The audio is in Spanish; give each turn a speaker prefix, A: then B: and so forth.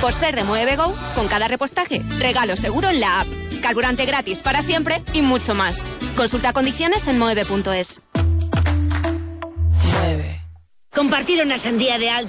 A: Por ser de Mueve Go, con cada repostaje, regalo seguro en la app. Carburante gratis para siempre y mucho más. Consulta condiciones en moeve.es.
B: Compartir una sandía de alta